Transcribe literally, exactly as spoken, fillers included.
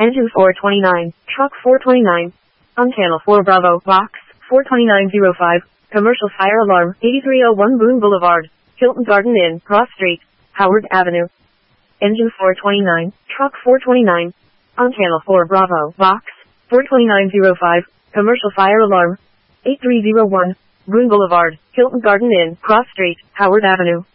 Engine four twenty-nine, Truck four twenty-nine. On Channel four Bravo, Box four twenty-nine oh five, Commercial Fire Alarm, eighty-three oh one Boone Boulevard, Hilton Garden Inn, Cross Street, Howard Avenue. Engine four twenty-nine, Truck four twenty-nine. On Channel four Bravo, Box four twenty-nine oh five, Commercial Fire Alarm, eighty-three oh one, Boone Boulevard, Hilton Garden Inn, Cross Street, Howard Avenue.